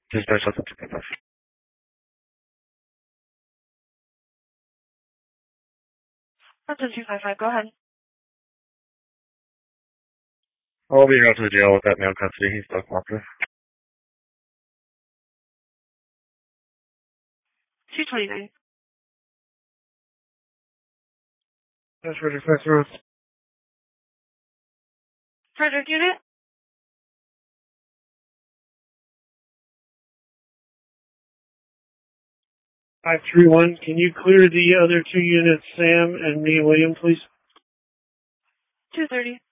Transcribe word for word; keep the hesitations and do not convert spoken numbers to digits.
Just no shuttle to pass. Delta two five five, go ahead. I'll be out to the jail with that male custody. He's still cooperative. two twenty-nine. That's ready for through. Frederick unit? five three one, can you clear the other two units, Sam and me, William, please? two thirty.